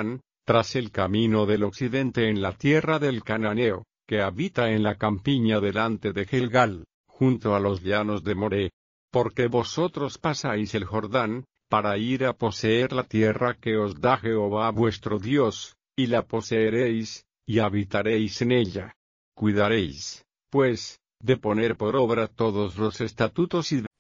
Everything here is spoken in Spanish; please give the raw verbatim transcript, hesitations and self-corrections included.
tras el camino del occidente en la tierra del cananeo, que habita en la campiña delante de Gilgal, junto a los llanos de Moré. Porque vosotros pasáis el Jordán, para ir a poseer la tierra que os da Jehová vuestro Dios, y la poseeréis, y habitaréis en ella. Cuidaréis, pues, de poner por obra todos los estatutos y